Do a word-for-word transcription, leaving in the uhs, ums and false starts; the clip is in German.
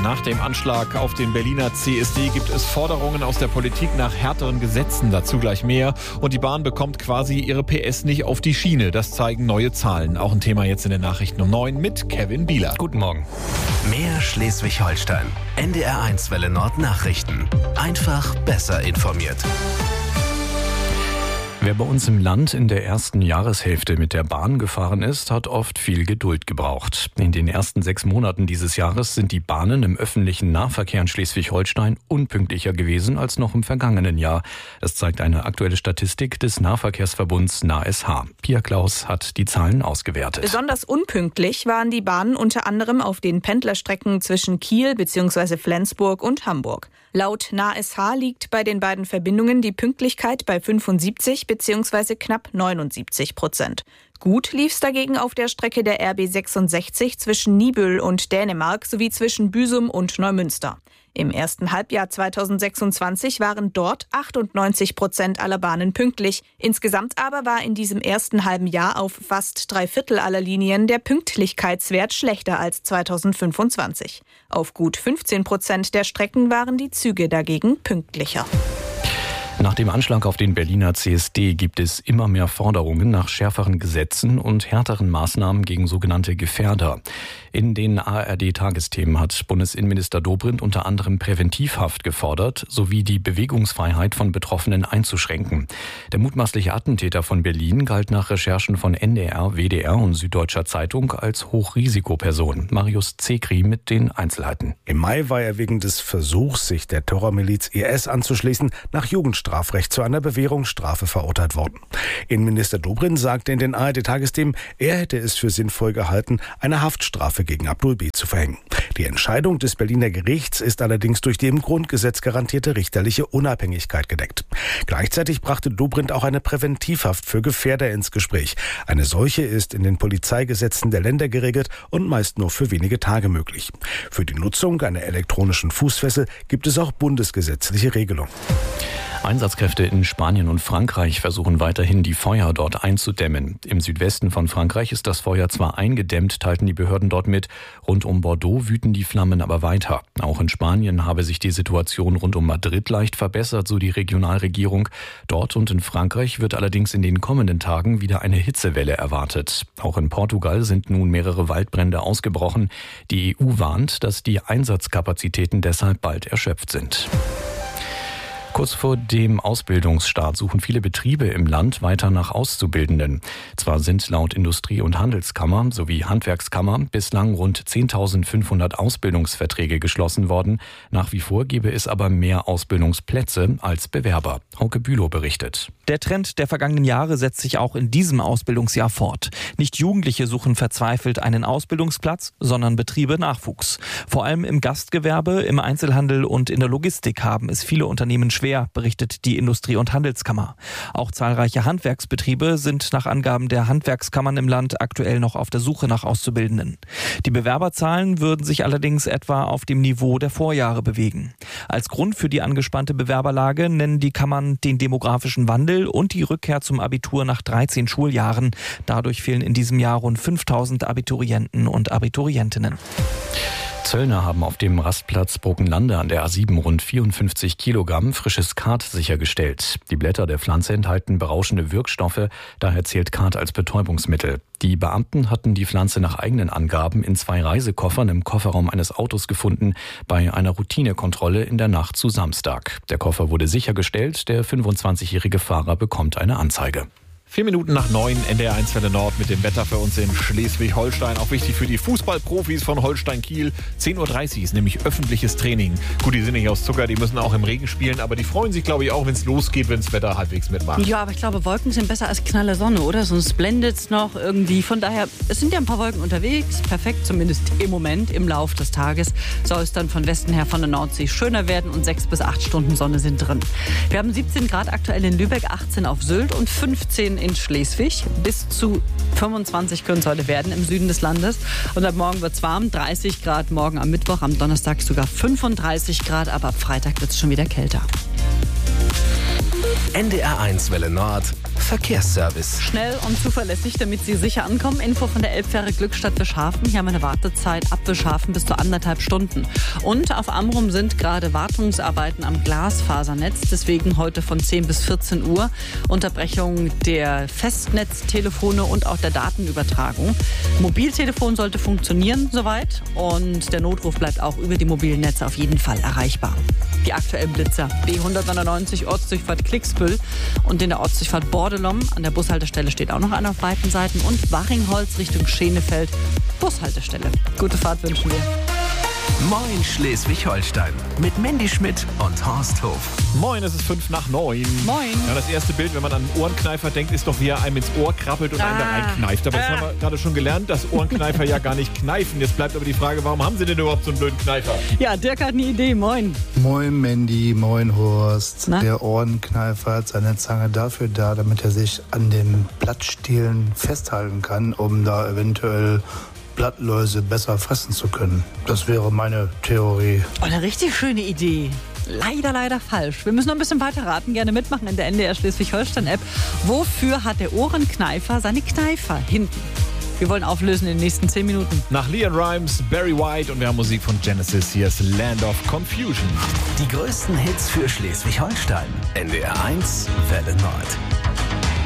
Nach dem Anschlag auf den Berliner C S D gibt es Forderungen aus der Politik nach härteren Gesetzen. Dazu gleich mehr. Und die Bahn bekommt quasi ihre P S nicht auf die Schiene. Das zeigen neue Zahlen. Auch ein Thema jetzt in den Nachrichten um neun mit Kevin Bieler. Guten Morgen. Mehr Schleswig-Holstein. N D R eins Welle Nord Nachrichten. Einfach besser informiert. Wer bei uns im Land in der ersten Jahreshälfte mit der Bahn gefahren ist, hat oft viel Geduld gebraucht. In den ersten sechs Monaten dieses Jahres sind die Bahnen im öffentlichen Nahverkehr in Schleswig-Holstein unpünktlicher gewesen als noch im vergangenen Jahr. Das zeigt eine aktuelle Statistik des Nahverkehrsverbunds N A S H. Pia Klaus hat die Zahlen ausgewertet. Besonders unpünktlich waren die Bahnen unter anderem auf den Pendlerstrecken zwischen Kiel bzw. Flensburg und Hamburg. Laut N A S H liegt bei den beiden Verbindungen die Pünktlichkeit bei fünfundsiebzig bzw. knapp neunundsiebzig Prozent. Gut lief's dagegen auf der Strecke der R B sechsundsechzig zwischen Niebüll und Dänemark sowie zwischen Büsum und Neumünster. Im ersten Halbjahr zweitausendsechsundzwanzig waren dort achtundneunzig Prozent aller Bahnen pünktlich. Insgesamt aber war in diesem ersten halben Jahr auf fast drei Viertel aller Linien der Pünktlichkeitswert schlechter als zweitausendfünfundzwanzig. Auf gut fünfzehn Prozent der Strecken waren die Züge dagegen pünktlicher. Nach dem Anschlag auf den Berliner C S D gibt es immer mehr Forderungen nach schärferen Gesetzen und härteren Maßnahmen gegen sogenannte Gefährder. In den A R D-Tagesthemen hat Bundesinnenminister Dobrindt unter anderem Präventivhaft gefordert, sowie die Bewegungsfreiheit von Betroffenen einzuschränken. Der mutmaßliche Attentäter von Berlin galt nach Recherchen von N D R, W D R und Süddeutscher Zeitung als Hochrisikoperson. Marius Zekri mit den Einzelheiten. Im Mai war er wegen des Versuchs, sich der Terrormiliz I S anzuschließen, nach Jugendstrafrecht zu einer Bewährungsstrafe verurteilt worden. Innenminister Dobrindt sagte in den A R D-Tagesthemen, er hätte es für sinnvoll gehalten, eine Haftstrafe gegen Abdul B. zu verhängen. Die Entscheidung des Berliner Gerichts ist allerdings durch die im Grundgesetz garantierte richterliche Unabhängigkeit gedeckt. Gleichzeitig brachte Dobrindt auch eine Präventivhaft für Gefährder ins Gespräch. Eine solche ist in den Polizeigesetzen der Länder geregelt und meist nur für wenige Tage möglich. Für die Nutzung einer elektronischen Fußfessel gibt es auch bundesgesetzliche Regelungen. Einsatzkräfte in Spanien und Frankreich versuchen weiterhin, die Feuer dort einzudämmen. Im Südwesten von Frankreich ist das Feuer zwar eingedämmt, teilten die Behörden dort mit. Rund um Bordeaux wüten die Flammen aber weiter. Auch in Spanien habe sich die Situation rund um Madrid leicht verbessert, so die Regionalregierung. Dort und in Frankreich wird allerdings in den kommenden Tagen wieder eine Hitzewelle erwartet. Auch in Portugal sind nun mehrere Waldbrände ausgebrochen. Die E U warnt, dass die Einsatzkapazitäten deshalb bald erschöpft sind. Kurz vor dem Ausbildungsstart suchen viele Betriebe im Land weiter nach Auszubildenden. Zwar sind laut Industrie- und Handelskammer sowie Handwerkskammer bislang rund zehntausendfünfhundert Ausbildungsverträge geschlossen worden. Nach wie vor gebe es aber mehr Ausbildungsplätze als Bewerber. Hauke Bülow berichtet. Der Trend der vergangenen Jahre setzt sich auch in diesem Ausbildungsjahr fort. Nicht Jugendliche suchen verzweifelt einen Ausbildungsplatz, sondern Betriebe Nachwuchs. Vor allem im Gastgewerbe, im Einzelhandel und in der Logistik haben es viele Unternehmen schwer, berichtet die Industrie- und Handelskammer. Auch zahlreiche Handwerksbetriebe sind nach Angaben der Handwerkskammern im Land aktuell noch auf der Suche nach Auszubildenden. Die Bewerberzahlen würden sich allerdings etwa auf dem Niveau der Vorjahre bewegen. Als Grund für die angespannte Bewerberlage nennen die Kammern den demografischen Wandel und die Rückkehr zum Abitur nach dreizehn Schuljahren. Dadurch fehlen in diesem Jahr rund fünftausend Abiturienten und Abiturientinnen. Zöllner haben auf dem Rastplatz Bruckenlande an der A sieben rund vierundfünfzig Kilogramm frisches Khat sichergestellt. Die Blätter der Pflanze enthalten berauschende Wirkstoffe, daher zählt Khat als Betäubungsmittel. Die Beamten hatten die Pflanze nach eigenen Angaben in zwei Reisekoffern im Kofferraum eines Autos gefunden, bei einer Routinekontrolle in der Nacht zu Samstag. Der Koffer wurde sichergestellt, der fünfundzwanzigjährige Fahrer bekommt eine Anzeige. Vier Minuten nach neun, N D R eins Welle Nord mit dem Wetter für uns in Schleswig-Holstein. Auch wichtig für die Fußballprofis von Holstein Kiel. zehn Uhr dreißig ist nämlich öffentliches Training. Gut, die sind nicht aus Zucker, die müssen auch im Regen spielen. Aber die freuen sich, glaube ich, auch, wenn es losgeht, wenn das Wetter halbwegs mitmacht. Ja, aber ich glaube, Wolken sind besser als knalle Sonne, oder? Sonst blendet es noch irgendwie. Von daher, es sind ja ein paar Wolken unterwegs. Perfekt, zumindest im Moment, im Lauf des Tages. Soll es dann von Westen her von der Nordsee schöner werden und sechs bis acht Stunden Sonne sind drin. Wir haben siebzehn Grad aktuell in Lübeck, achtzehn auf Sylt und fünfzehn in Schleswig. Bis zu fünfundzwanzig können es heute werden im Süden des Landes. Und ab morgen wird es warm, dreißig Grad morgen am Mittwoch, am Donnerstag sogar fünfunddreißig Grad, aber ab Freitag wird es schon wieder kälter. N D R eins Welle Nord Verkehrsservice. Schnell und zuverlässig, damit Sie sicher ankommen. Info von der Elbfähre Glückstadt Wischhafen. Hier haben wir eine Wartezeit ab Wischhafen bis zu anderthalb Stunden. Und auf Amrum sind gerade Wartungsarbeiten am Glasfasernetz. Deswegen heute von zehn bis vierzehn Uhr Unterbrechung der Festnetztelefone und auch der Datenübertragung. Mobiltelefon sollte funktionieren soweit. Und der Notruf bleibt auch über die mobilen Netze auf jeden Fall erreichbar. Die aktuellen Blitzer. B hundertneunundneunzig Ortsdurchfahrt Klicksbüll und in der Ortsdurchfahrt Bordelom. An der Bushaltestelle steht auch noch einer auf beiden Seiten. Und Wachingholz Richtung Schenefeld. Bushaltestelle. Gute Fahrt wünschen wir. Moin Schleswig-Holstein mit Mandy Schmidt und Horst Hof. Moin, es ist fünf nach neun. Moin. Ja, das erste Bild, wenn man an einen Ohrenkneifer denkt, ist doch, wie er einem ins Ohr krabbelt und Ah. einen da reinkneift. Aber das Ah. haben wir gerade schon gelernt, dass Ohrenkneifer ja gar nicht kneifen. Jetzt bleibt aber die Frage, warum haben sie denn überhaupt so einen blöden Kneifer? Ja, Dirk hat eine Idee. Moin. Moin Mandy, moin Horst. Na? Der Ohrenkneifer hat seine Zange dafür da, damit er sich an den Blattstielen festhalten kann, um da eventuell Blattläuse besser fressen zu können. Das wäre meine Theorie. Oh, eine richtig schöne Idee. Leider, leider falsch. Wir müssen noch ein bisschen weiter raten. Gerne mitmachen in der N D R Schleswig-Holstein-App. Wofür hat der Ohrenkneifer seine Kneifer hinten? Wir wollen auflösen in den nächsten zehn Minuten. Nach Leon Rimes, Barry White und wir haben Musik von Genesis. Hier ist Land of Confusion. Die größten Hits für Schleswig-Holstein. N D R eins Welle Nord.